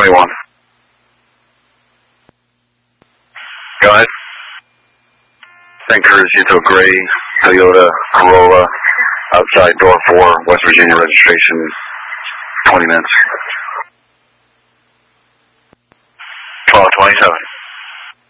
21. Go ahead. St. Curtis, gray Toyota Corolla, outside door 4, West Virginia registration, 20 minutes. 1227.